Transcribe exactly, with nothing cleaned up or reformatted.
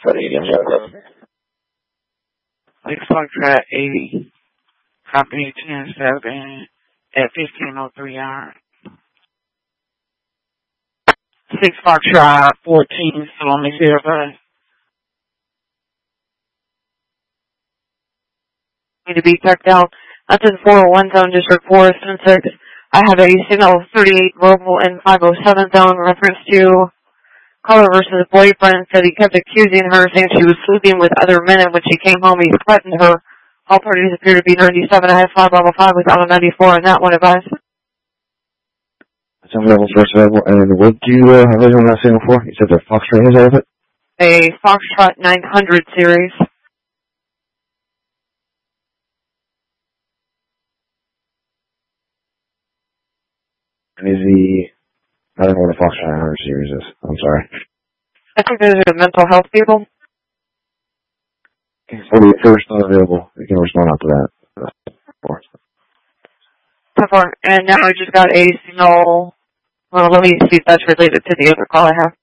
Six Foxtrot eighty. Copy ten seven at fifteen oh three yard. Six Foxtrot fourteen, still on the zero bus. Need to be checked out. That's in four oh one zone, District four, Sunset. I have a signal thirty-eight global in five oh seven zone reference to caller versus boyfriend. Said he kept accusing her, saying she was sleeping with other men, and when she came home, he threatened her. All parties appear to be ninety-seven. I have five level five without a ninety-four, and that one advice. Some level first available. And what do you uh, have on that signal for? You said the Foxtrot is out of it? A Foxtrot nine hundred series. And is the, I don't know what a Foxtrot nine hundred series is. I'm sorry. I think those are the mental health people. Okay, so the first not available. You can respond after that. So far. And now I just got a signal. Well, let me see if that's related to the other call I have.